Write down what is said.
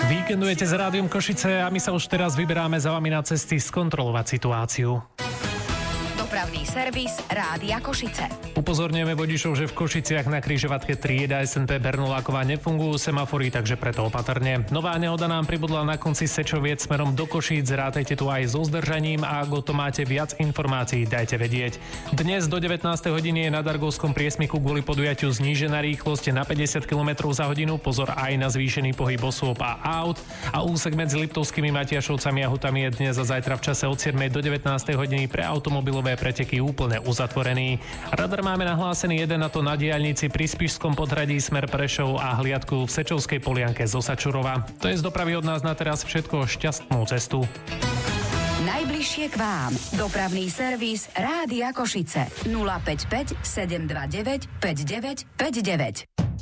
Víkendujete s Rádiom Košice a my sa už teraz vyberáme za vami na cesty skontrolovať situáciu. Dopravný servis Rádia Košice. Upozorňujeme vodičov, že v Košiciach na križovatke trieda SNP Bernoláková nefungujú semafory, takže preto opatrne. Nová nehoda nám pribudla na konci Sečoviec smerom do Košíc, rátajte tu aj so zdržaním a ak o to máte viac informácií, dajte vedieť. Dnes do 19. hodiny je na Dargovskom priesmiku kvôli podujatiu znížená rýchlosť na 50 km za hodinu, pozor aj na zvýšený pohyb osôb a aut a úsek medzi Liptovskými Matiašovcami a Hutami je dnes a zajtra v čase od 7. do 19. hodiny pre automobilové preteky úplne uzatvorený. Radar máme nahlásený jeden, na to na diaľnici pri Spišskom podhradí smer Prešov a hliadku v Sečovskej Polianke zo Sačurova. To je z dopravy od nás na teraz všetko, šťastnú cestu. Najbližšie k vám. Dopravný servis Rádia Košice 055 729 5959.